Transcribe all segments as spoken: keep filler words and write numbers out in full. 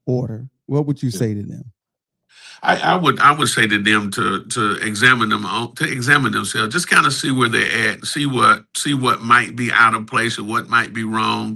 order, what would you say to them? I, I would I would say to them to to examine them on, to examine themselves, just kind of see where they're at, see what see what might be out of place or what might be wrong.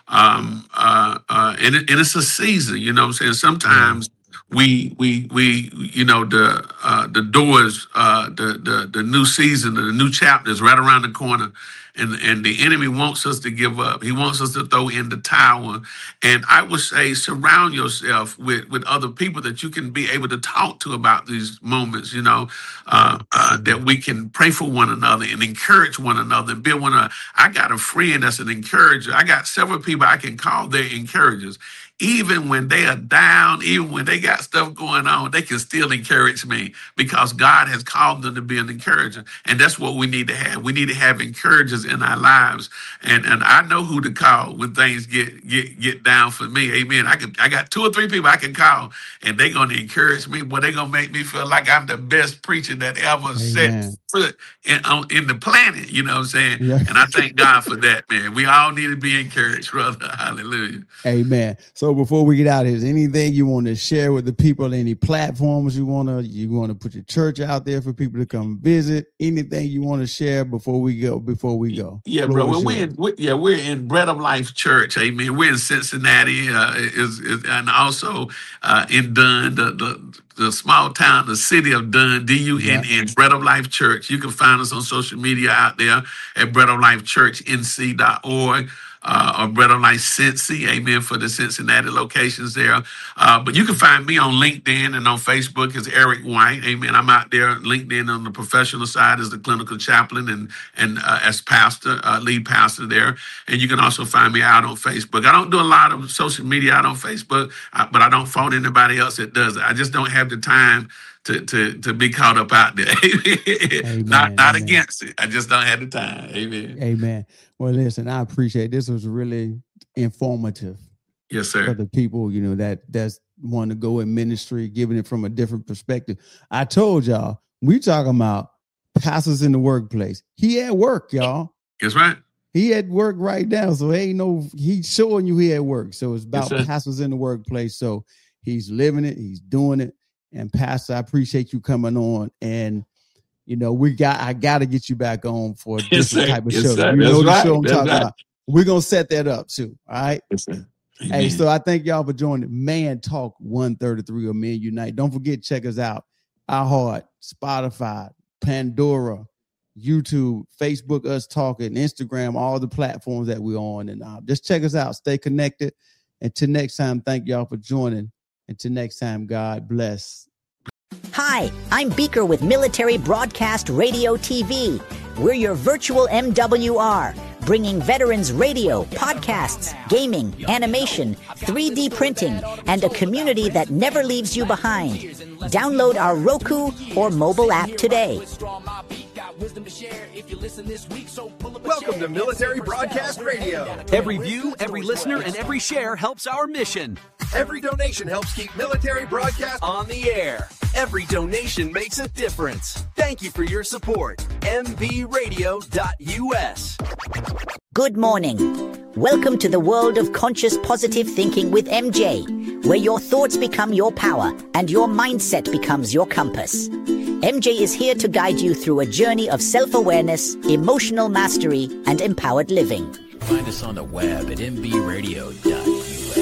Um, uh, uh, and, it, and it's a season, you know what I'm saying? Sometimes we we we you know the uh, the doors uh, the the the new season, the new chapter is right around the corner. And, and the enemy wants us to give up. He wants us to throw in the towel. And I would say surround yourself with, with other people that you can be able to talk to about these moments, you know, uh, uh, that we can pray for one another and encourage one another and build one another. I got a friend that's an encourager. I got several people I can call their encouragers. Even when they are down, even when they got stuff going on, they can still encourage me because God has called them to be an encourager. And that's what we need to have. We need to have encouragers in our lives. And and I know who to call when things get get get down for me. Amen. I can I got two or three people I can call and they're gonna encourage me, but they're gonna make me feel like I'm the best preacher that ever Amen. set foot in, on, in the planet. You know what I'm saying? Yeah. And I thank God for that, man. We all need to be encouraged, brother. Hallelujah. Amen. So before we get out, is anything you want to share with the people? Any platforms you want to you want to put your church out there for people to come visit? Anything you want to share before we go? Before we go, yeah, bro. Well, we're in, we, yeah, we're in Bread of Life Church. Amen. We're in Cincinnati, uh, is, is and also uh, in Dunn, the, the the small town, the city of Dunn, D U N N, yeah. Bread of Life Church. You can find us on social media out there at bread of life church n c dot org. Uh, or Bread of Life Cincy, amen, for the Cincinnati locations there. Uh, but you can find me on LinkedIn and on Facebook as Eric White, amen. I'm out there LinkedIn on the professional side as the clinical chaplain and and uh, as pastor, uh, lead pastor there. And you can also find me out on Facebook. I don't do a lot of social media out on Facebook, uh, but I don't fault anybody else that does it. I just don't have the time to to to be caught up out there. Amen, not not amen. Against it. I just don't have the time. Amen. Amen. Well, listen, I appreciate it. This was really informative. Yes, sir. For the people, you know, that that's want to go in ministry, giving it from a different perspective. I told y'all, we talking about pastors in the workplace. He at work, y'all. That's right. He at work right now. So ain't no, he's showing you he at work. So it's about yes, pastors in the workplace. So he's living it. He's doing it. And Pastor, I appreciate you coming on. And, you know, we got, I got to get you back on for a yes, different sir. type of yes, show. Sir. You know That's the right. show I'm That's talking right. about. We're going to set that up too. All right. Yes, sir. Hey, so I thank y'all for joining Man Talk one thirty-three or Men Unite. Don't forget, check us out. iHeart, Spotify, Pandora, YouTube, Facebook, Us Talking, Instagram, all the platforms that we're on. And uh, just check us out. Stay connected. Until next time, thank y'all for joining. Until next time, God bless. Hi, I'm Beaker with Military Broadcast Radio T V. We're your virtual M W R, bringing veterans radio, podcasts, gaming, animation, three D printing, and a community that never leaves you behind. Download our Roku or mobile app today. Welcome to Military Broadcast Radio. Every view, every listener, and every share helps our mission. Every donation helps keep Military Broadcast on the air. Every donation makes a difference. Thank you for your support. m b radio dot u s. Good morning. Welcome to the world of conscious positive thinking with M J, where your thoughts become your power and your mindset becomes your compass. M J is here to guide you through a journey of self-awareness, emotional mastery, and empowered living. Find us on the web at m b radio dot u s.